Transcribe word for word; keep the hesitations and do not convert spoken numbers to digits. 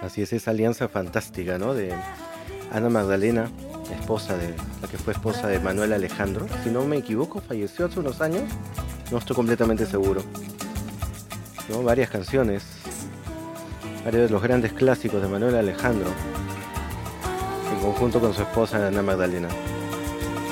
Así es, esa alianza fantástica, ¿no? De Ana Magdalena, esposa de la que fue esposa de Manuel Alejandro. Si no me equivoco, falleció hace unos años. No estoy completamente seguro. ¿No? Varias canciones, varios de los grandes clásicos de Manuel Alejandro, en conjunto con su esposa Ana Magdalena.